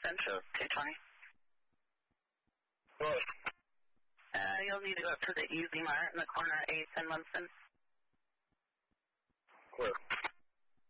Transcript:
Central 220. What? You'll need to go up to the Easy Mart in the corner of 8th and Munson. Where?